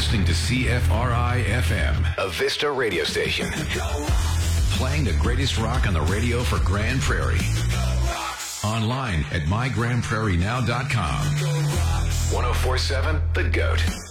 listening to CFRI FM, a Vista radio station. Playing the greatest rock on the radio for Grand Prairie. Online at mygrandprairienow.com. 1047 The Goat.